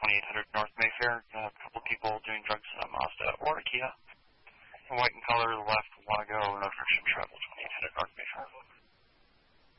2800 North Mayfair. A couple people doing drugs at a Mazda or a Kia. White in color, left, want to go, no direction, travel 2800 North Mayfair.